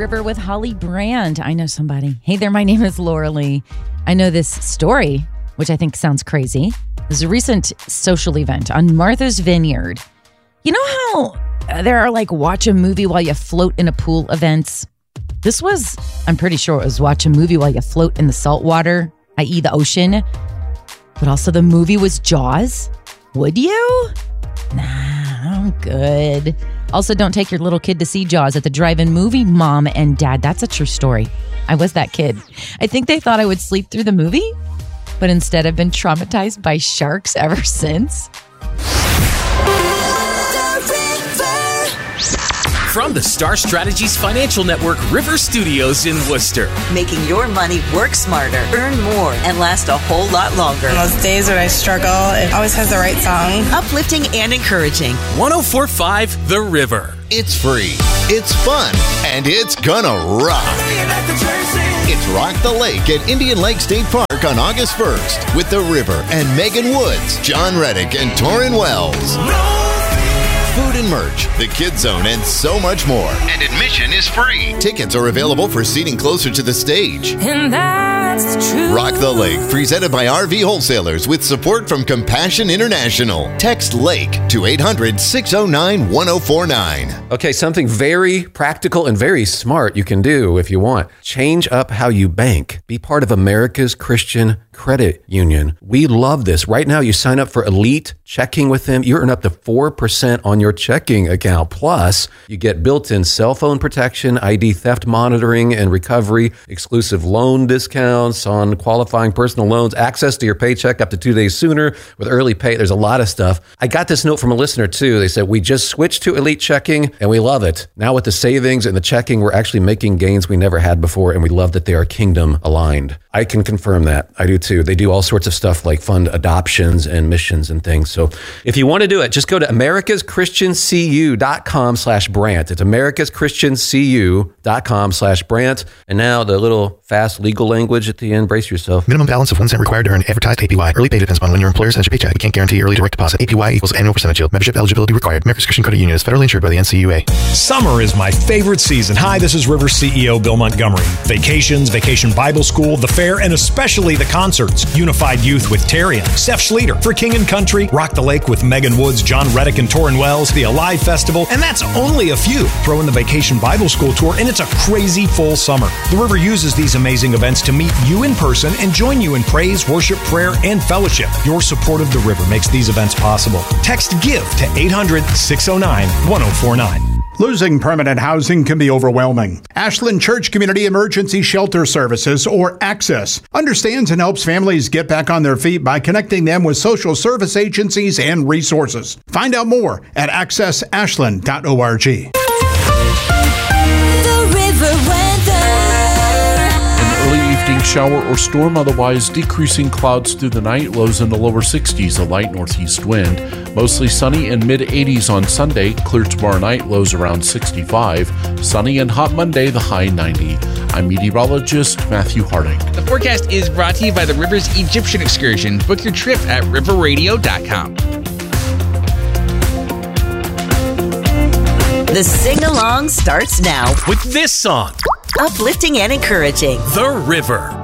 River with Holly Brand. I know somebody. Hey there, my name is Laura Lee. I know this story, which I think sounds crazy. This is a recent social event on Martha's Vineyard. You know how there are like watch a movie while you float in a pool events? This was, I'm pretty sure it was watch a movie while you float in the salt water, i.e. the ocean. But also the movie was Jaws. Would you? Nah, I'm good. Also, don't take your little kid to see Jaws at the drive-in movie, Mom and Dad. That's a true story. I was that kid. I think they thought I would sleep through the movie, but instead I've been traumatized by sharks ever since. From the Star Strategies Financial Network River Studios in Worcester. Making your money work smarter, earn more, and last a whole lot longer. On those days when I struggle, it always has the right song. Uplifting and encouraging. 104.5 The River. It's free, it's fun, and it's gonna rock. It's Rock the Lake at Indian Lake State Park on August 1st with The River and Megan Woods, John Reddick, and Torrin Wells. Food and merch, the Kids Zone, and so much more. And admission is free. Tickets are available for seating closer to the stage. And that's the truth. Rock the Lake, presented by RV Wholesalers with support from Compassion International. Text LAKE to 800-609-1049. Okay, something very practical and very smart you can do if you want. Change up how you bank. Be part of America's Christian Credit Union. We love this. Right now, you sign up for Elite Checking with them. You earn up to 4% on your checking account. Plus, you get built-in cell phone protection, ID theft monitoring and recovery, exclusive loan discounts on qualifying personal loans, access to your paycheck up to 2 days sooner with early pay. There's a lot of stuff. I got this note from a listener too. They said, we just switched to Elite Checking and we love it. Now with the savings and the checking, we're actually making gains we never had before, and we love that they are kingdom aligned. I can confirm that. I do too. They do all sorts of stuff like fund adoptions and missions and things. So if you want to do it, just go to americaschristiancu.com/Brant. It's americaschristiancu.com/Brant. And now the little fast legal language at the end. Brace yourself. Minimum balance of 1 cent required to earn advertised APY. Early pay depends upon when your employer sends your paycheck. We can't guarantee early direct deposit. APY equals annual percentage yield. Membership eligibility required. America's Christian Credit Union is federally insured by the NCUA. Summer is my favorite season. Hi, this is River CEO Bill Montgomery. Vacations, Vacation Bible School, the fair, and especially the concerts. Unified Youth with Terry and Steph Schleter. For King and Country, Rock the Lake with Megan Woods, John Reddick, and Torrin Wells. The Alive Festival, and that's only a few. Throw in the Vacation Bible School Tour, and it's a crazy full summer. The River uses these amazing events to meet you in person and join you in praise, worship, prayer, and fellowship. Your support of the River makes these events possible. Text GIVE to 800-609-1049. Losing permanent housing can be overwhelming. Ashland Church Community Emergency Shelter Services, or ACCESS, understands and helps families get back on their feet by connecting them with social service agencies and resources. Find out more at accessashland.org. The River weather. Early evening shower or storm, otherwise decreasing clouds through the night, lows in the lower 60s, a light northeast wind. Mostly sunny and mid-80s on Sunday, clear tomorrow night, lows around 65. Sunny and hot Monday, the high 90. I'm meteorologist Matthew Harding. The forecast is brought to you by the River's Egyptian Excursion. Book your trip at riverradio.com. The sing-along starts now With this song, uplifting and encouraging. The River.